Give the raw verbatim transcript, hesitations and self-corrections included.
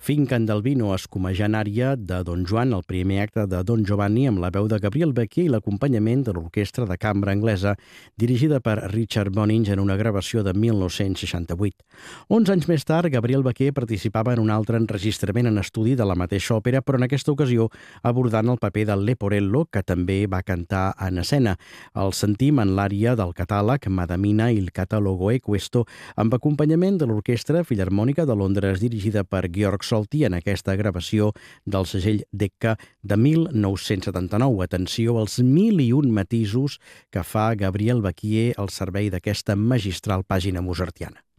Finquen del vino escumejant ària de Don Joan, el primer acte de Don Giovanni, amb la veu de Gabriel Baquier i l'acompanyament de l'orquestra de cambra anglesa dirigida per Richard Bonynge en una gravació de mil nou-cents seixanta-vuit. Onze anys més tard, Gabriel Baquier participava en un altre enregistrament en estudi de la mateixa òpera, però en aquesta ocasió abordant el paper de Leporello, que també va cantar en escena. El sentim en l'ària del catàleg Madamina il catalogo e questo, amb acompanyament de l'Orquestra Filharmònica de Londres dirigida per Georg Solti en aquesta gravació del segell Decca de mil nou-cents setanta-nou. Atenció als mil i un matisos que fa Gabriel Baquier al servei d'aquesta magistral pàgina mozartiana.